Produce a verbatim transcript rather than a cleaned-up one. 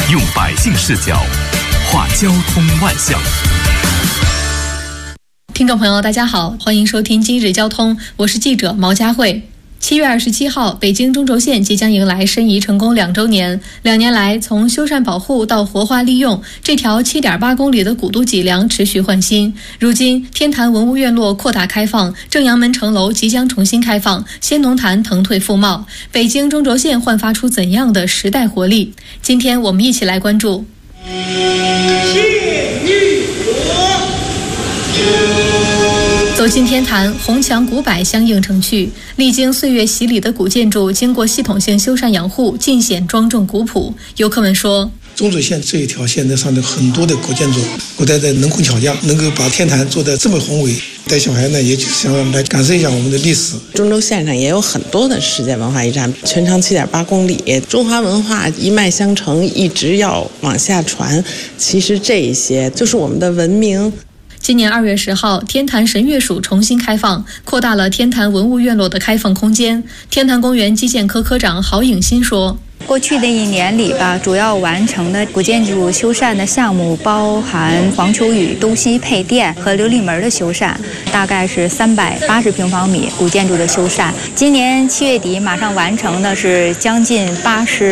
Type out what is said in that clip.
用百姓视角话交通万象。 听众朋友大家好，欢迎收听今日交通，我是记者毛佳慧。七月二十七号，北京中轴线即将迎来申遗成功两周年。两年来，从修缮保护到活化利用，这条 七点八公里的古都脊梁持续换新。如今，天坛文物院落扩大开放，正阳门城楼即将重新开放，先农坛腾退复茂。北京中轴线焕发出怎样的时代活力？今天我们一起来关注。走进天坛，红墙古柏相映成趣，历经岁月洗礼的古建筑经过系统性修缮养护，尽显庄重古朴。游客们说， 中轴线这一条线的上的很多的古建筑，古代的能工巧匠能够把天坛做得这么宏伟，带小孩呢也想来感受一下我们的历史。 中轴线上也有很多的世界文化遗产，全长 七点八公里，中华文化一脉相承，一直要往下传。其实这一些就是我们的文明。 今年二月十号，天坛神乐署重新开放，扩大了天坛文物院落的开放空间。天坛公园基建科科长郝颖新说， 过去的一年里吧，主要完成的古建筑修缮的项目包含黄秋雨东西配电和琉璃门的修缮，大概是三百八十平方米古建筑的修缮。今年七月底马上完成的是将近八十